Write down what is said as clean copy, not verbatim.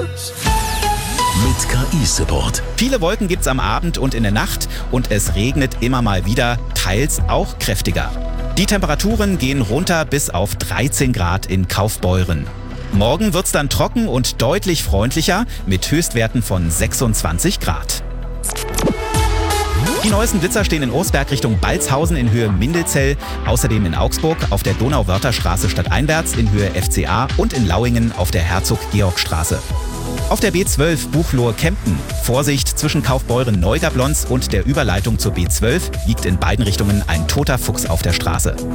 Mit KI-Support. Viele Wolken gibt's am Abend und in der Nacht und es regnet immer mal wieder, teils auch kräftiger. Die Temperaturen gehen runter bis auf 13 Grad in Kaufbeuren. Morgen wird's dann trocken und deutlich freundlicher mit Höchstwerten von 26 Grad. Die neuesten Blitzer stehen in Ursberg Richtung Balzhausen in Höhe Mindelzell, außerdem in Augsburg auf der Donauwörtherstraße stadteinwärts in Höhe FCA und in Lauingen auf der Herzog-Georg-Straße. Auf der B12 Buchloe-Kempten. Vorsicht, zwischen Kaufbeuren-Neugablonz und der Überleitung zur B12 liegt in beiden Richtungen ein toter Fuchs auf der Straße.